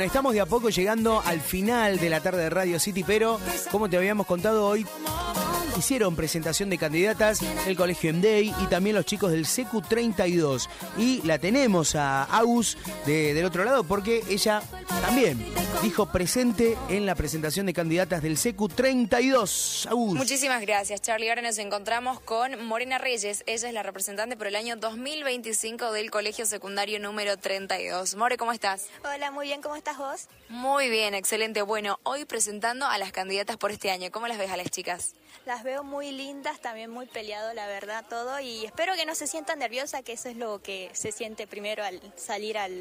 Estamos de a poco llegando al final de la tarde de Radio City, pero como te habíamos contado hoy, hicieron presentación de candidatas el Colegio Emdey y también los chicos del CQ32. Y la tenemos a Agus del otro lado porque ella también dijo presente en la presentación de candidatas del CQ32. Agus. Muchísimas gracias, Charlie. Ahora nos encontramos con Morena Reyes. Ella es la representante por el año 2025 del Colegio Secundario número 32. More, ¿cómo estás? Hola, muy bien. ¿Cómo estás vos? Muy bien, excelente. Bueno, hoy presentando a las candidatas por este año. ¿Cómo las ves a las chicas? Las veo muy lindas, también muy peleado, la verdad, todo. Y espero que no se sientan nerviosas, que eso es lo que se siente primero al salir a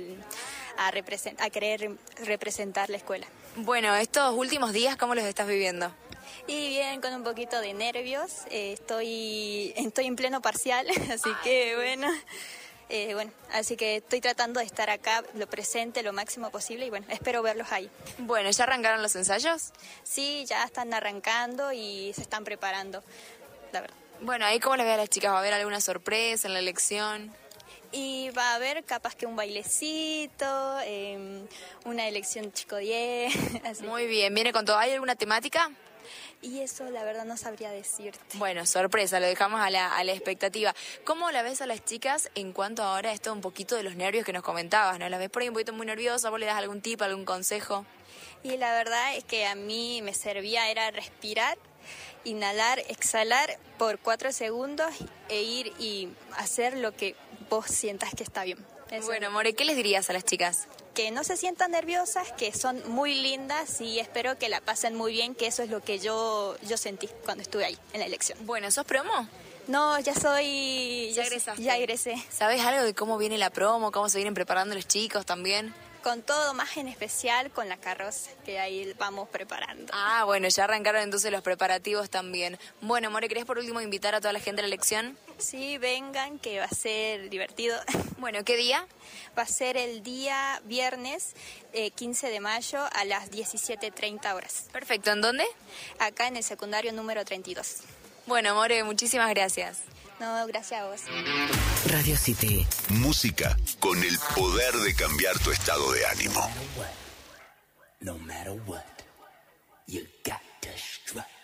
querer representar la escuela. Bueno, estos últimos días, ¿cómo los estás viviendo? Y bien, con un poquito de nervios. Estoy en pleno parcial, así que bueno, así que estoy tratando de estar acá, lo presente, lo máximo posible y bueno, espero verlos ahí. Bueno, ¿ya arrancaron los ensayos? Sí, ya están arrancando y se están preparando, la verdad. Bueno, ahí ¿cómo las ves a las chicas? ¿Va a haber alguna sorpresa en la elección? Y va a haber capaz que un bailecito, una elección chico 10. Así. Muy bien, ¿viene con todo? ¿Hay alguna temática? Y eso la verdad no sabría decirte. Bueno, sorpresa, lo dejamos a la expectativa. ¿Cómo la ves a las chicas en cuanto ahora a esto un poquito de los nervios que nos comentabas, ¿no? ¿Las ves por ahí un poquito muy nerviosas? ¿Vos le das algún tip, algún consejo? Y la verdad es que a mí me servía era respirar, inhalar, exhalar por 4 segundos e ir y hacer lo que vos sientas que está bien. Eso. Bueno, More, ¿qué les dirías a las chicas? Que no se sientan nerviosas, que son muy lindas y espero que la pasen muy bien, que eso es lo que yo sentí cuando estuve ahí en la elección. Bueno, ¿sos promo? No, ya soy... ¿Ya egresaste? Ya egresé. ¿Sabés algo de cómo viene la promo, cómo se vienen preparando los chicos también? Con todo, más en especial con la carroza, que ahí vamos preparando. Ah, bueno, ya arrancaron entonces los preparativos también. Bueno, More, ¿querés por último invitar a toda la gente a la elección? Sí, vengan, que va a ser divertido. Bueno, ¿qué día? Va a ser el día viernes 15 de mayo a las 17:30 horas. Perfecto, ¿en dónde? Acá en el secundario número 32. Bueno, More, muchísimas gracias. No, gracias a vos. Radio City. Música con el poder de cambiar tu estado de ánimo. No matter what, you got to strut.